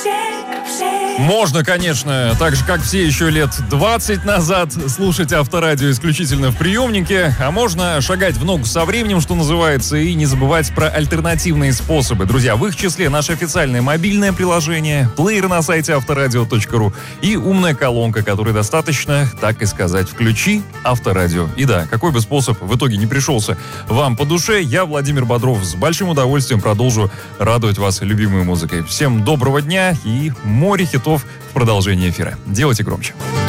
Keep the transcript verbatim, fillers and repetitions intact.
Можно, конечно, так же, как все еще лет двадцать назад, слушать Авторадио исключительно в приемнике, а можно шагать в ногу со временем, что называется, и не забывать про альтернативные способы. Друзья, в их числе наше официальное мобильное приложение, плеер на сайте авторадио точка ру и умная колонка, которой достаточно, так и сказать, включи Авторадио. И да, какой бы способ в итоге не пришелся вам по душе, я, Владимир Бодров, с большим удовольствием продолжу радовать вас любимой музыкой. Всем доброго дня и море хитов в продолжении эфира. Делайте громче.